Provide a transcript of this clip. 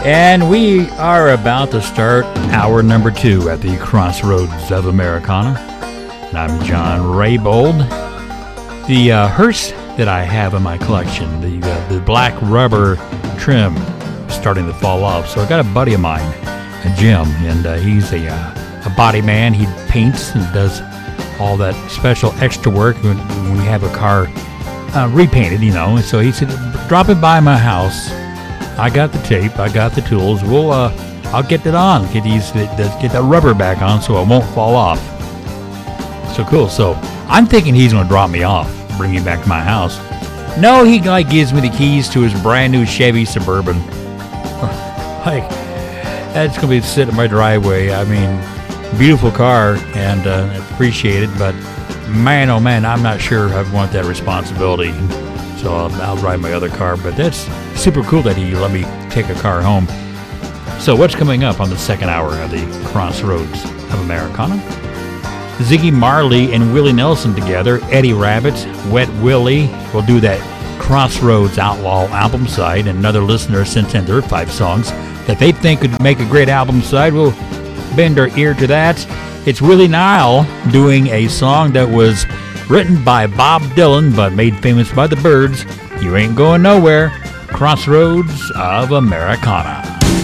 And we are about to start hour number 2 at the Crossroads of Americana. And I'm John Raybold. The hearse that I have in my collection, the black rubber trim, is starting to fall off. So I got a buddy of mine, Jim, and he's a body man. He paints and does all that special extra work when we have a car repainted, you know. And so he said, drop it by my house. I got the tape, I got the tools. I'll get it on, get the rubber back on so it won't fall off. So cool. So I'm thinking he's going to drop me off, bring me back to my house. No, he gives me the keys to his brand new Chevy Suburban. Like, that's going to be sitting in my driveway. I mean, beautiful car and appreciate it, but man, oh man, I'm not sure I want that responsibility. So I'll drive my other car, but that's super cool that he let me take a car home. So what's coming up on the second hour of the Crossroads of Americana? Ziggy Marley and Willie Nelson together, Eddie Rabbitt's Wet Willie. We'll do that Crossroads Outlaw album side, and another listener sent in their 5 songs that they think could make a great album side. We'll bend our ear to that. It's Willie Nile doing a song that was written by Bob Dylan but made famous by the Byrds. You Ain't Going Nowhere, Crossroads of Americana.